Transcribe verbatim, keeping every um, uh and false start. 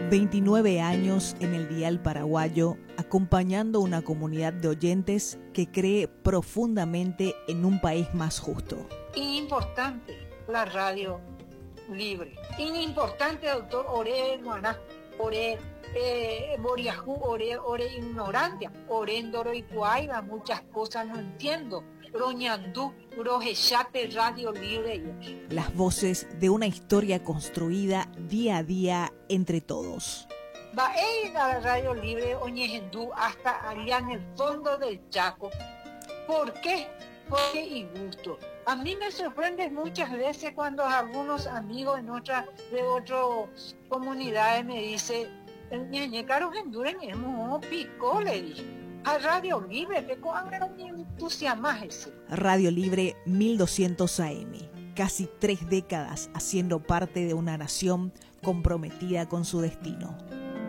veintinueve años en el dial paraguayo, acompañando una comunidad de oyentes que cree profundamente en un país más justo. Importante la radio libre. Importante, doctor Ore Moaná, Ore eh, Boriajú, Ore, Ore Ignorancia, Ore Endoro y Cuaiba, muchas cosas no entiendo. Roñandú, Rojechate, Radio Libre. Las voces de una historia construida día a día entre todos. Va a ir a la Radio Libre Oñejendú hasta allá en el fondo del Chaco. ¿Por qué? Porque y gusto. A mí me sorprende muchas veces cuando algunos amigos en otra, de otras comunidades me dicen, ñeñe caro Honduras, ñemo pico, le dije. A Radio Libre, te cojan mi entusiasmo. Radio Libre mil doscientos A M, casi tres décadas haciendo parte de una nación comprometida con su destino.